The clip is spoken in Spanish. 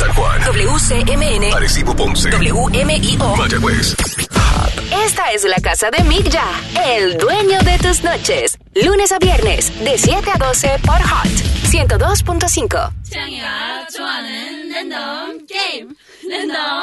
San Juan, WCMN, Arecibo, Ponce, WMIO, Mayagüez. Esta es la casa de Mick Ya, el dueño de tus noches. Lunes a viernes, de 7 a 12 por Hot 102.5.